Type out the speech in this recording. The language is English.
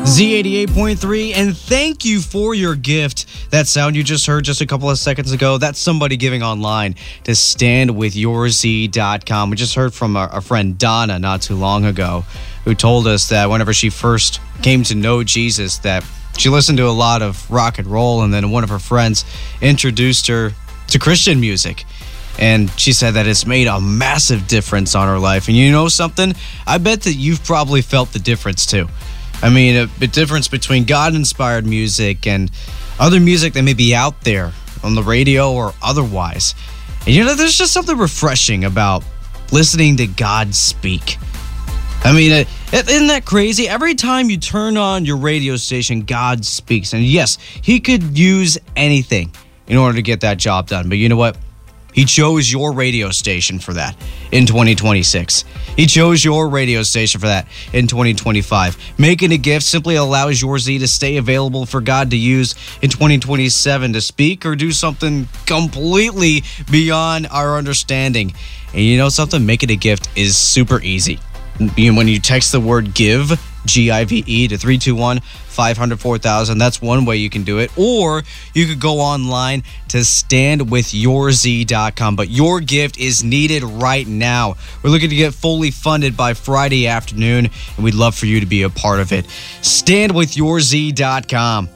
Z88.3, and thank you for your gift. That sound you just heard just a couple of seconds ago, that's somebody giving online to standwithyourz.com. We just heard from our friend Donna not too long ago, who told us that whenever she first came to know Jesus, that she listened to a lot of rock and roll, and then one of her friends introduced her to Christian music. And she said that it's made a massive difference on her life. And you know something? I bet that you've probably felt the difference too. I mean, the difference between God-inspired music and other music that may be out there on the radio or otherwise. And you know, there's just something refreshing about listening to God speak. I mean, isn't that crazy? Every time you turn on your radio station, God speaks. And yes, he could use anything in order to get that job done. But you know what? He chose your radio station for that in 2026. He chose your radio station for that in 2025. Making a gift simply allows your Z to stay available for God to use in 2027 to speak or do something completely beyond our understanding. And you know something? Making a gift is super easy. When you text the word GIVE, G-I-V-E, to 321-500-4000, that's one way you can do it. Or you could go online to standwithyourz.com. But your gift is needed right now. We're looking to get fully funded by Friday afternoon, and we'd love for you to be a part of it. Standwithyourz.com.